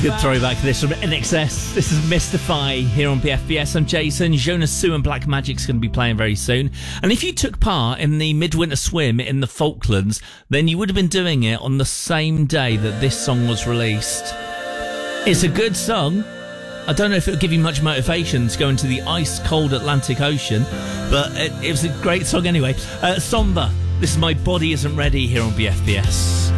Good throwback to this from NXS. This is Mystify here on BFBS. I'm Jason. Jonas Sue and Black Magic's going to be playing very soon. And if you took part in the Midwinter Swim in the Falklands, then you would have been doing it on the same day that this song was released. It's a good song. I don't know if it'll give you much motivation to go into the ice-cold Atlantic Ocean, but it was a great song anyway. Somber. This is My Body Isn't Ready here on BFBS.